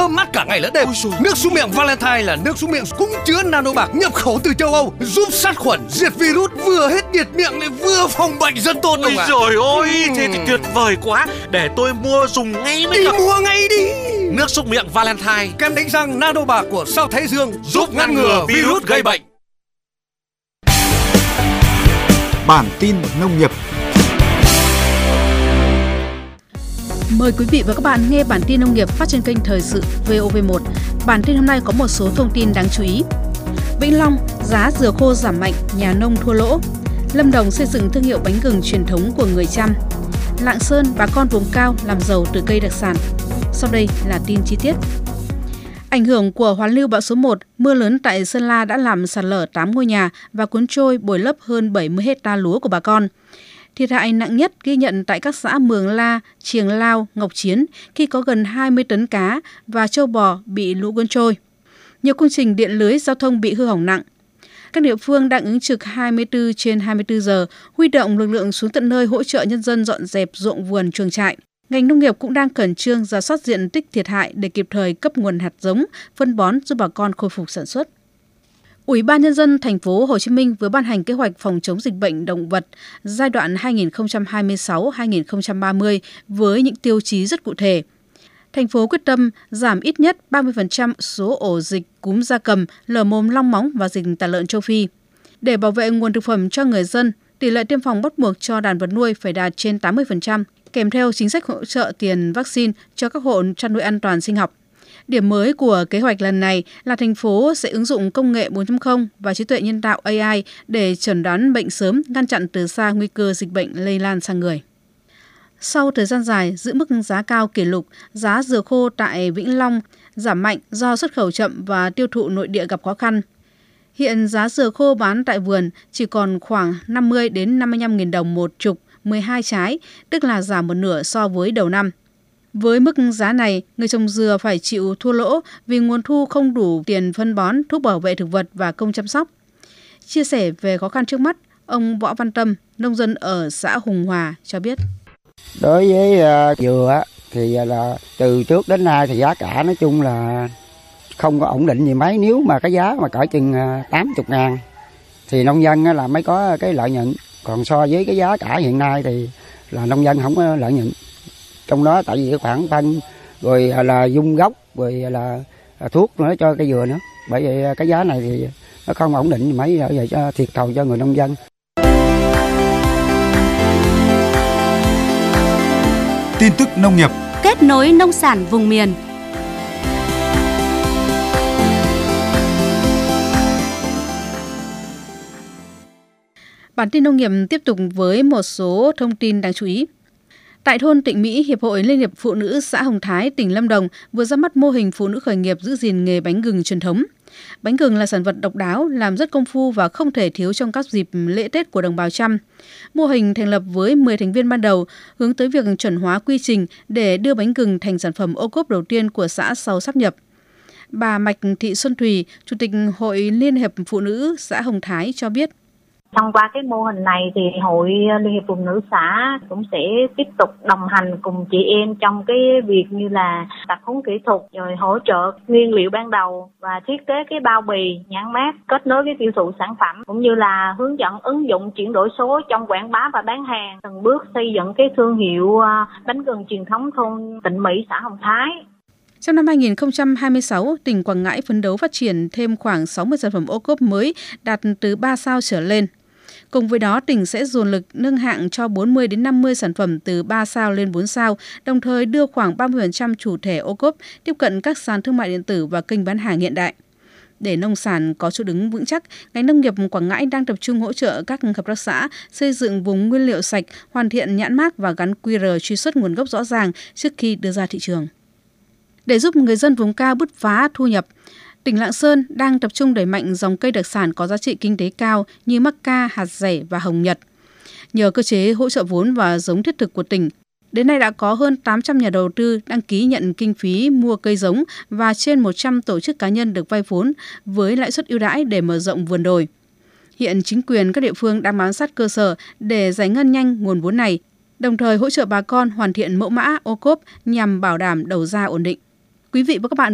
thơm mát cả ngày lẫn đêm. Nước súc miệng Valentine là nước súc miệng cũng chứa nano bạc nhập khẩu từ châu Âu, giúp sát khuẩn, diệt virus, vừa hết nhiệt miệng lại vừa phòng bệnh rất tốt. Ôi trời ơi, thế thì tuyệt vời quá. Để tôi mua dùng ngay mới được. Mua ngay đi. Nước súc miệng Valentine, kem đánh răng nano bạc của Sao Thái Dương giúp ngăn ngừa virus gây bệnh. Bản tin nông nghiệp. Mời quý vị và các bạn nghe bản tin nông nghiệp phát trên kênh Thời sự VOV1. Bản tin hôm nay có một số thông tin đáng chú ý. Vĩnh Long, giá dừa khô giảm mạnh, nhà nông thua lỗ. Lâm Đồng xây dựng thương hiệu bánh gừng truyền thống của người Chăm. Lạng Sơn, bà con vùng cao làm giàu từ cây đặc sản. Sau đây là tin chi tiết. Ảnh hưởng của hoàn lưu bão số 1, mưa lớn tại Sơn La đã làm sạt lở 8 ngôi nhà và cuốn trôi bồi lấp hơn 70 hectare lúa của bà con. Thiệt hại nặng nhất ghi nhận tại các xã Mường La, Triềng Lao, Ngọc Chiến khi có gần 20 tấn cá và trâu bò bị lũ cuốn trôi. Nhiều công trình điện lưới giao thông bị hư hỏng nặng. Các địa phương đang ứng trực 24/24 giờ, huy động lực lượng xuống tận nơi hỗ trợ nhân dân dọn dẹp ruộng vườn chuồng trại. Ngành nông nghiệp cũng đang khẩn trương rà soát diện tích thiệt hại để kịp thời cấp nguồn hạt giống, phân bón giúp bà con khôi phục sản xuất. Ủy ban Nhân dân thành phố Hồ Chí Minh vừa ban hành kế hoạch phòng chống dịch bệnh động vật giai đoạn 2026-2030 với những tiêu chí rất cụ thể. Thành phố quyết tâm giảm ít nhất 30% số ổ dịch cúm gia cầm, lở mồm long móng và dịch tả lợn châu Phi. Để bảo vệ nguồn thực phẩm cho người dân, tỷ lệ tiêm phòng bắt buộc cho đàn vật nuôi phải đạt trên 80%, kèm theo chính sách hỗ trợ tiền vaccine cho các hộ chăn nuôi an toàn sinh học. Điểm mới của kế hoạch lần này là thành phố sẽ ứng dụng công nghệ 4.0 và trí tuệ nhân tạo AI để chẩn đoán bệnh sớm, ngăn chặn từ xa nguy cơ dịch bệnh lây lan sang người. Sau thời gian dài giữ mức giá cao kỷ lục, giá dừa khô tại Vĩnh Long giảm mạnh do xuất khẩu chậm và tiêu thụ nội địa gặp khó khăn. Hiện giá dừa khô bán tại vườn chỉ còn khoảng 50 đến 55.000 đồng một chục, 12 trái, tức là giảm một nửa so với đầu năm. Với mức giá này, người trồng dừa phải chịu thua lỗ vì nguồn thu không đủ tiền phân bón, thuốc bảo vệ thực vật và công chăm sóc. Chia sẻ về khó khăn trước mắt, ông Võ Văn Tâm, nông dân ở xã Hùng Hòa cho biết. Đối với dừa thì là từ trước đến nay thì giá cả nói chung là không có ổn định gì mấy. Nếu mà cái giá mà cỡ chừng 80.000 thì nông dân là mới có cái lợi nhuận. Còn so với cái giá cả hiện nay thì là nông dân không có lợi nhuận. Trong đó tại vì khoảng phân rồi là dung gốc rồi là thuốc nữa cho cây dừa nữa. Bởi vậy cái giá này thì nó không ổn định mấy, vậy cho thiệt thòi cho người nông dân. Tin tức nông nghiệp. Kết nối nông sản vùng miền. Bản tin nông nghiệp tiếp tục với một số thông tin đáng chú ý. Tại thôn Tịnh Mỹ, Hiệp hội Liên hiệp Phụ nữ xã Hồng Thái, tỉnh Lâm Đồng vừa ra mắt mô hình phụ nữ khởi nghiệp giữ gìn nghề bánh gừng truyền thống. Bánh gừng là sản vật độc đáo, làm rất công phu và không thể thiếu trong các dịp lễ Tết của đồng bào Chăm. Mô hình thành lập với 10 thành viên ban đầu, hướng tới việc chuẩn hóa quy trình để đưa bánh gừng thành sản phẩm ô cốp đầu tiên của xã sau sáp nhập. Bà Mạch Thị Xuân Thùy, Chủ tịch Hội Liên hiệp Phụ nữ xã Hồng Thái cho biết. Thông qua cái mô hình này thì Hội Liên hiệp Phụ nữ xã cũng sẽ tiếp tục đồng hành cùng chị em trong cái việc như là tập huấn kỹ thuật, rồi hỗ trợ nguyên liệu ban đầu và thiết kế cái bao bì, nhãn mác, kết nối cái tiêu thụ sản phẩm, cũng như là hướng dẫn ứng dụng chuyển đổi số trong quảng bá và bán hàng, từng bước xây dựng cái thương hiệu bánh gừng truyền thống thôn Tịnh Mỹ, xã Hồng Thái. Trong năm 2026, tỉnh Quảng Ngãi phấn đấu phát triển thêm khoảng 60 sản phẩm ô cốp mới đạt từ 3 sao trở lên. Cùng với đó, tỉnh sẽ dồn lực nâng hạng cho 40 đến 50 sản phẩm từ 3 sao lên 4 sao, đồng thời đưa khoảng 30% chủ thể ô cốp tiếp cận các sàn thương mại điện tử và kênh bán hàng hiện đại. Để nông sản có chỗ đứng vững chắc, ngành nông nghiệp Quảng Ngãi đang tập trung hỗ trợ các hợp tác xã xây dựng vùng nguyên liệu sạch, hoàn thiện nhãn mác và gắn QR truy xuất nguồn gốc rõ ràng trước khi đưa ra thị trường. Để giúp người dân vùng cao bứt phá thu nhập, tỉnh Lạng Sơn đang tập trung đẩy mạnh dòng cây đặc sản có giá trị kinh tế cao như mắc ca, hạt dẻ và hồng nhật. Nhờ cơ chế hỗ trợ vốn và giống thiết thực của tỉnh, đến nay đã có hơn 800 nhà đầu tư đăng ký nhận kinh phí mua cây giống và trên 100 tổ chức cá nhân được vay vốn với lãi suất ưu đãi để mở rộng vườn đồi. Hiện chính quyền các địa phương đang bám sát cơ sở để giải ngân nhanh nguồn vốn này, đồng thời hỗ trợ bà con hoàn thiện mẫu mã ô cốp nhằm bảo đảm đầu ra ổn định. Quý vị và các bạn